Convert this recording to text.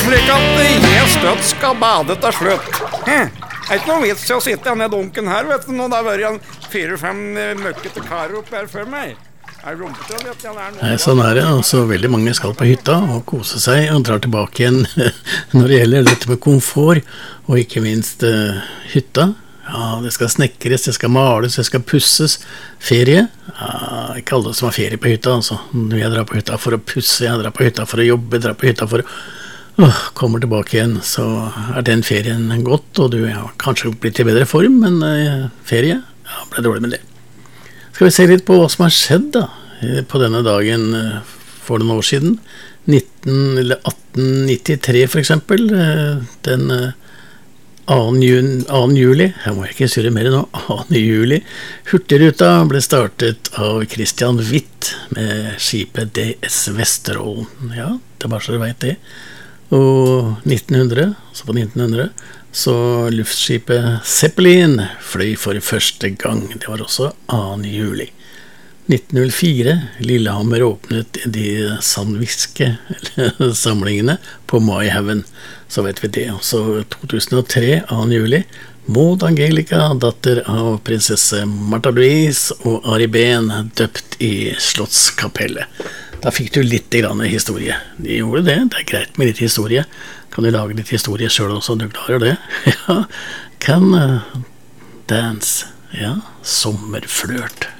slik at jeg støtt skal bade til slutt. Det ikke noe vits til å sitte i denne dunken her, vet du, når det har vært 4-5 møkkete karer opp her før meg. Nei, sånn det, altså veldig mange skal på hytta og kose seg og drar tilbake igjen når det gjelder dette med komfort, og ikke minst hytta. Ja, det skal snekres, det skal males, det skal pusses. Ferie? Ja, ikke alle som har ferie på hytta, altså. Jeg drar på hytta for å pusse, jeg drar på hytta for å jobbe, jeg drar på hytta for å kommer tilbake igjen, så den ferien godt, og du kanskje blitt i bedre form, men ferie, ja, ble dårlig med det. Skal vi se litt på hva som har skjedd da, på denne dagen for noen år siden, 1893 for eksempel, den 2. juli, jeg må ikke surre mer nå, 2. juli, Hurtigruta ble startet av Christian Witt med skipet DS Vesterålen. Ja, det bare så du vet det. Og 1900, så på 1900, så luftskipet Zeppelin fløy for første gang. Det var også 2. juli. 1904, Lillehammer åpnet de sandviske samlingene på Maihaugen. Så vet vi det. Så 2003, 2. juli, Maud Angelica, datter av prinsesse Martha Louise og Ari Behn, døpt i Slottskapellet. Da fikk du litt grann historie. De gjorde det, det greit med litt historie. Kan du lage litt historie selv også, du klarer det? Ja, kan dance, ja, sommerflørt.